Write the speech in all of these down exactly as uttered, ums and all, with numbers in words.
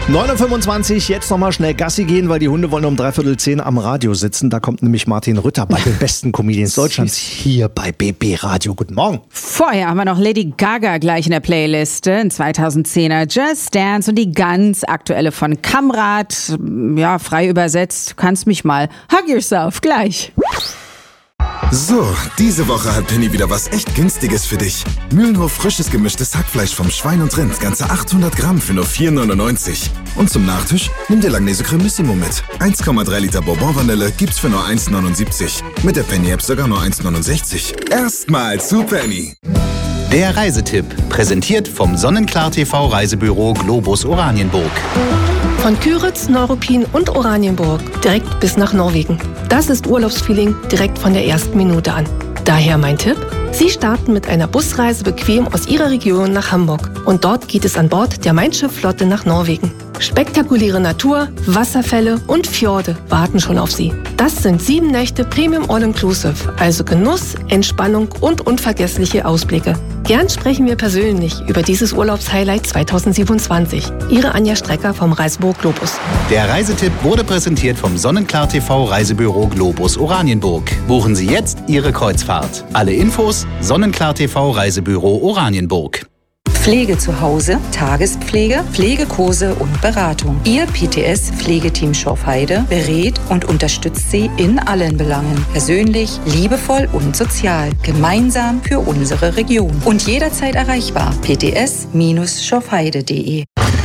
neun Uhr fünfundzwanzig, jetzt nochmal schnell Gassi gehen, weil die Hunde wollen um dreiviertel zehn am Radio sitzen. Da kommt nämlich Martin Rütter bei den besten Comedians Deutschlands hier bei B B Radio. Guten Morgen. Vorher haben wir noch Lady Gaga gleich in der Playliste. Ein zweitausendzehner Just Dance und die ganz aktuelle von Kamrat. Ja, frei übersetzt, du kannst mich mal. Hug yourself, gleich. So, diese Woche hat Penny wieder was echt Günstiges für dich. Mühlenhof frisches gemischtes Hackfleisch vom Schwein und Rind, ganze achthundert Gramm für nur vier neunundneunzig. Und zum Nachtisch nimm dir Langnese Cremissimo mit. eins Komma drei Liter Bourbon Vanille gibt's für nur eins neunundsiebzig. Mit der Penny-App sogar nur eins neunundsechzig. Erstmal zu Penny. Der Reisetipp, präsentiert vom Sonnenklar T V Reisebüro Globus Oranienburg. Von Küritz, Neuruppin und Oranienburg direkt bis nach Norwegen. Das ist Urlaubsfeeling direkt von der ersten Minute an. Daher mein Tipp: Sie starten mit einer Busreise bequem aus Ihrer Region nach Hamburg. Und dort geht es an Bord der Mein Schiff Flotte nach Norwegen. Spektakuläre Natur, Wasserfälle und Fjorde warten schon auf Sie. Das sind sieben Nächte Premium All-Inclusive, also Genuss, Entspannung und unvergessliche Ausblicke. Gern sprechen wir persönlich über dieses Urlaubshighlight zweitausendsiebenundzwanzig. Ihre Anja Strecker vom Reisebüro Globus. Der Reisetipp wurde präsentiert vom Sonnenklar T V Reisebüro Globus Oranienburg. Buchen Sie jetzt Ihre Kreuzfahrt. Alle Infos Sonnenklar T V Reisebüro Oranienburg. Pflege zu Hause, Tagespflege, Pflegekurse und Beratung. Ihr P T S-Pflegeteam Schorfheide berät und unterstützt Sie in allen Belangen. Persönlich, liebevoll und sozial. Gemeinsam für unsere Region. Und jederzeit erreichbar. p t s schorfheide punkt de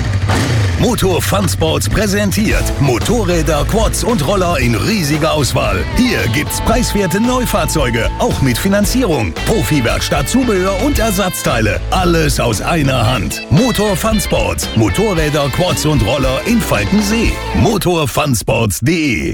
Motor Fun Sports präsentiert Motorräder, Quads und Roller in riesiger Auswahl. Hier gibt's preiswerte Neufahrzeuge, auch mit Finanzierung. Profi-Werkstatt, Zubehör und Ersatzteile. Alles aus einer Hand. Motor Fun Sports. Motorräder, Quads und Roller in Falkensee. motor fun sports punkt de.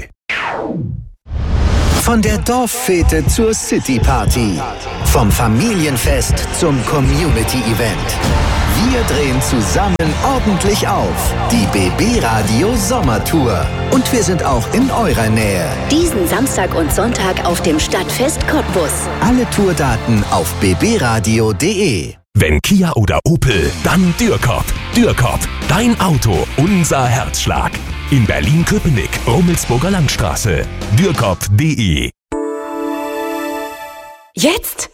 Von der Dorffete zur City-Party. Vom Familienfest zum Community-Event. Wir drehen zusammen ordentlich auf. Die B B Radio Sommertour. Und wir sind auch in eurer Nähe. Diesen Samstag und Sonntag auf dem Stadtfest Cottbus. Alle Tourdaten auf b b radio punkt de. Wenn Kia oder Opel, dann Dürkop. Dürkop, dein Auto, unser Herzschlag. In Berlin-Köpenick, Rummelsburger Landstraße. Dürkop punkt de. Jetzt?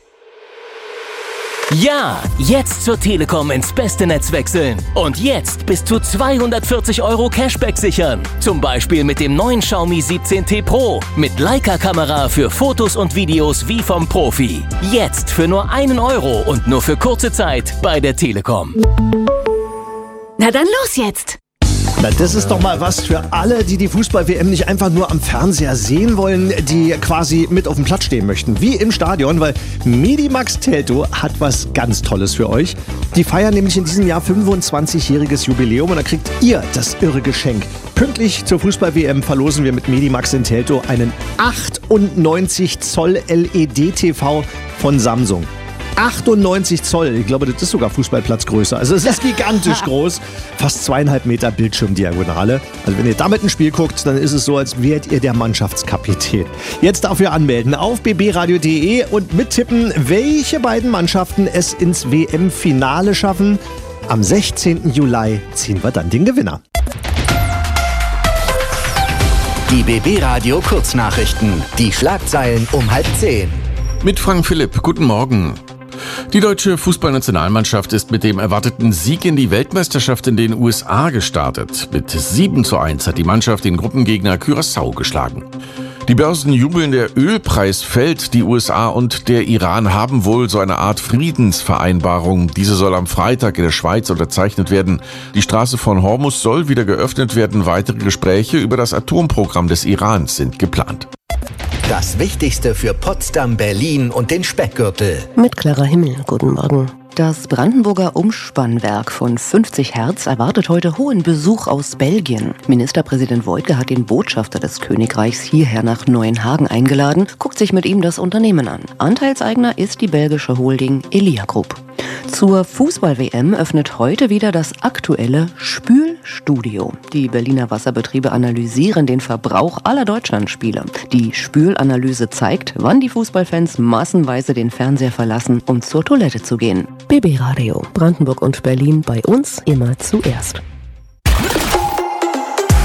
Ja, jetzt zur Telekom ins beste Netz wechseln. Und jetzt bis zu zweihundertvierzig Euro Cashback sichern. Zum Beispiel mit dem neuen Xiaomi siebzehn T Pro. Mit Leica-Kamera für Fotos und Videos wie vom Profi. Jetzt für nur einen Euro und nur für kurze Zeit bei der Telekom. Na dann los jetzt! Na, das ist doch mal was für alle, die die Fußball-W M nicht einfach nur am Fernseher sehen wollen, die quasi mit auf dem Platz stehen möchten, wie im Stadion, weil Medimax Teltow hat was ganz Tolles für euch. Die feiern nämlich in diesem Jahr fünfundzwanzigjähriges Jubiläum und da kriegt ihr das irre Geschenk. Pünktlich zur Fußball-W M verlosen wir mit Medimax in Teltow einen achtundneunzig Zoll L E D-T V von Samsung. achtundneunzig Zoll, ich glaube, das ist sogar Fußballplatzgröße. Also es ist gigantisch groß. Fast zweieinhalb Meter Bildschirmdiagonale. Also wenn ihr damit ein Spiel guckt, dann ist es so, als wärt ihr der Mannschaftskapitän. Jetzt dafür anmelden auf b b radio punkt de und mittippen, welche beiden Mannschaften es ins W M-Finale schaffen. Am sechzehnten Juli ziehen wir dann den Gewinner. Die B B Radio Kurznachrichten. Die Schlagzeilen um halb zehn. Mit Frank Philipp, guten Morgen. Die deutsche Fußballnationalmannschaft ist mit dem erwarteten Sieg in die Weltmeisterschaft in den U S A gestartet. Mit sieben zu eins hat die Mannschaft den Gruppengegner Curaçao geschlagen. Die Börsen jubeln, der Ölpreis fällt. Die U S A und der Iran haben wohl so eine Art Friedensvereinbarung. Diese soll am Freitag in der Schweiz unterzeichnet werden. Die Straße von Hormuz soll wieder geöffnet werden. Weitere Gespräche über das Atomprogramm des Irans sind geplant. Das Wichtigste für Potsdam, Berlin und den Speckgürtel. Mit Clara Himmel, guten Morgen. Das Brandenburger Umspannwerk von fünfzig Hertz erwartet heute hohen Besuch aus Belgien. Ministerpräsident Woidke hat den Botschafter des Königreichs hierher nach Neuenhagen eingeladen, guckt sich mit ihm das Unternehmen an. Anteilseigner ist die belgische Holding Elia Group. Zur Fußball-W M öffnet heute wieder das aktuelle Spülstudio. Die Berliner Wasserbetriebe analysieren den Verbrauch aller Deutschlandspiele. Die Spülanalyse zeigt, wann die Fußballfans massenweise den Fernseher verlassen, um zur Toilette zu gehen. B B Radio, Brandenburg und Berlin, bei uns immer zuerst.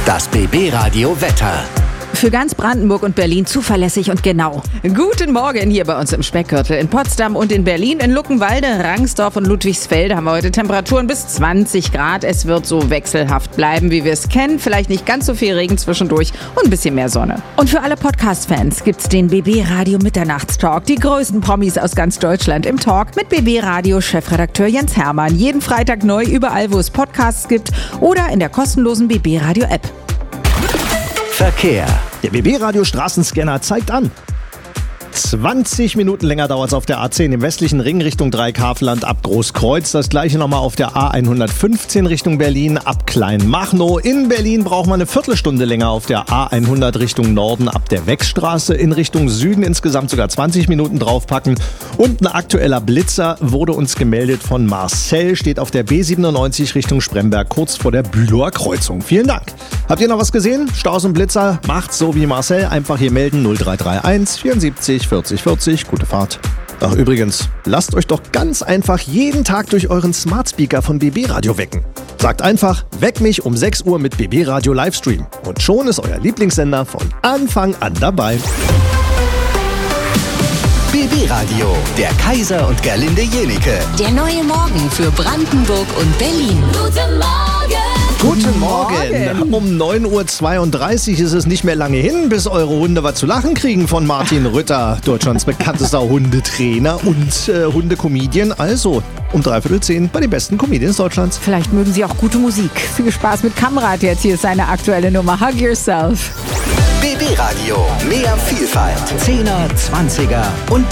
Das B B-Radio Wetter. Für ganz Brandenburg und Berlin zuverlässig und genau. Guten Morgen hier bei uns im Speckgürtel. In Potsdam und in Berlin, in Luckenwalde, Rangsdorf und Ludwigsfelde haben wir heute Temperaturen bis zwanzig Grad. Es wird so wechselhaft bleiben, wie wir es kennen. Vielleicht nicht ganz so viel Regen zwischendurch und ein bisschen mehr Sonne. Und für alle Podcast-Fans gibt's den B B-Radio Mitternachtstalk. Die größten Promis aus ganz Deutschland im Talk mit B B-Radio-Chefredakteur Jens Hermann. Jeden Freitag neu, überall, wo es Podcasts gibt oder in der kostenlosen B B-Radio-App. Verkehr. Der B B-Radio Straßenscanner zeigt an. zwanzig Minuten länger dauert es auf der A zehn im westlichen Ring Richtung Dreieckhavelland ab Großkreuz. Das gleiche nochmal auf der A hundertfünfzehn Richtung Berlin ab Kleinmachnow. In Berlin braucht man eine Viertelstunde länger auf der A hundert Richtung Norden ab der Wechsstraße. In Richtung Süden insgesamt sogar zwanzig Minuten draufpacken. Und ein aktueller Blitzer wurde uns gemeldet von Marcel. Steht auf der B siebenundneunzig Richtung Spremberg kurz vor der Bülower Kreuzung. Vielen Dank. Habt ihr noch was gesehen? Staus und Blitzer? Macht's so wie Marcel. Einfach hier melden null drei drei eins vierundsiebzig vierzig vierzig. Gute Fahrt. Ach übrigens, lasst euch doch ganz einfach jeden Tag durch euren Smart Speaker von B B-Radio wecken. Sagt einfach, weck mich um sechs Uhr mit B B-Radio Livestream. Und schon ist euer Lieblingssender von Anfang an dabei. B B-Radio, der Kaiser und Gerlinde Jenike. Der neue Morgen für Brandenburg und Berlin. Guten Morgen! Guten Morgen! Um neun Uhr zweiunddreißig ist es nicht mehr lange hin, bis eure Hunde was zu lachen kriegen von Martin Rütter, Deutschlands bekanntester Hundetrainer und äh, Hundekomedian. Also um dreiviertel zehn bei den besten Comedians Deutschlands. Vielleicht mögen sie auch gute Musik. Viel Spaß mit Kamrat jetzt. Hier ist seine aktuelle Nummer. Hug Yourself. B B-Radio, mehr Vielfalt. Zehner, Zwanziger und